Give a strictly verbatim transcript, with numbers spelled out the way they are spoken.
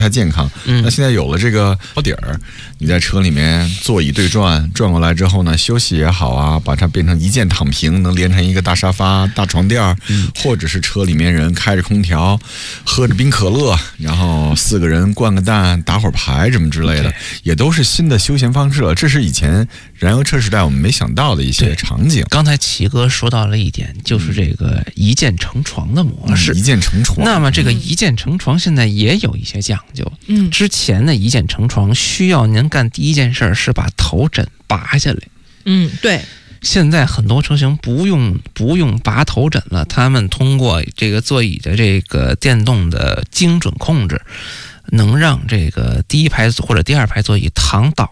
太健康。 嗯， 那现在有了这个包底儿，你在车里面座椅对转，转过来之后呢，休息也好啊，把它变成一键躺平，能连成一个大沙发、大床垫儿，嗯，或者是车里面人开着空调，喝着冰可乐，然后四个人灌个蛋、打会儿牌什么之类的，也都是新的休闲方式了。这是以前燃油车时代我们没想到的一些场景。 刚才齐哥说到了一点，就是这个一键成床的模式。 嗯、一键成床。 那么这个一键成床现在也有一些讲究。 嗯， 之前的一键成床需要您干第一件事是把头枕拔下来。 嗯，对。 现在很多车型不用不用拔头枕了，他们通过这个座椅的这个电动的精准控制，能让这个第一排或者第二排座椅躺倒